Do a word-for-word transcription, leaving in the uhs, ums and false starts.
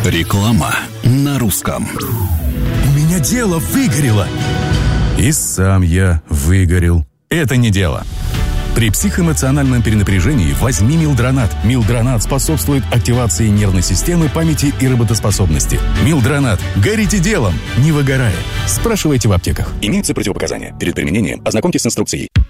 Реклама на русском. У меня дело выгорело. И сам я выгорел. Это не дело. При психоэмоциональном перенапряжении возьми Милдронат. Милдронат способствует активации нервной системы, памяти и работоспособности. Милдронат. Горите делом, не выгорая. Спрашивайте в аптеках. Имеются противопоказания. Перед применением ознакомьтесь с инструкцией.